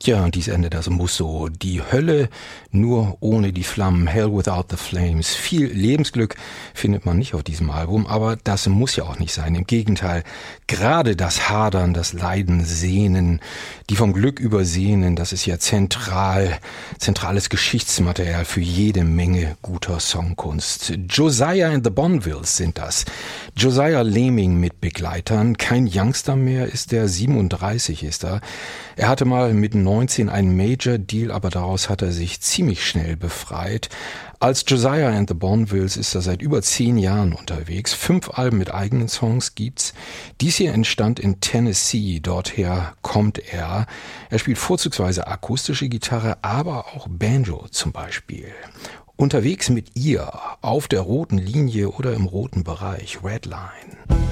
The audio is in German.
Ja, und dies Ende, das muss so. Die Hölle nur ohne die Flammen. Hell without the flames. Viel Lebensglück findet man nicht auf diesem Album, aber das muss ja auch nicht sein. Im Gegenteil, gerade das Hadern, das Leiden, Sehnen, die vom Glück übersehenen, das ist ja zentrales Geschichtsmaterial für jede Menge guter Songkunst. Josiah and the Bonvilles sind das. Josiah Lehming mit Begleitern. Kein Youngster mehr ist er, 37 ist er. Er hatte mal mit 19 einen Major-Deal, aber daraus hat er sich ziemlich schnell befreit. Als Josiah and the Bonvilles ist er seit über 10 Jahren unterwegs. 5 Alben mit eigenen Songs gibt's. Dies hier entstand in Tennessee, dorther kommt er. Er spielt vorzugsweise akustische Gitarre, aber auch Banjo zum Beispiel. Unterwegs mit ihr, auf der roten Linie oder im roten Bereich, Redline.